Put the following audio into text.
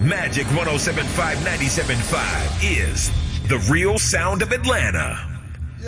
Magic 107.5, 97.5 is the real sound of Atlanta.